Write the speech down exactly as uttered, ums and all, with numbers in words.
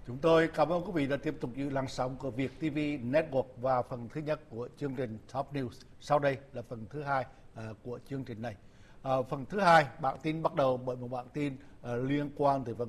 Chúng tôi cảm ơn quý vị đã tiếp tục giữ làn sóng của Việt ti vi Network và phần thứ nhất của chương trình Top News. Sau đây là phần thứ hai uh, của chương trình này. Uh, phần thứ hai, bản tin bắt đầu bởi một bản tin uh, liên quan tới vấn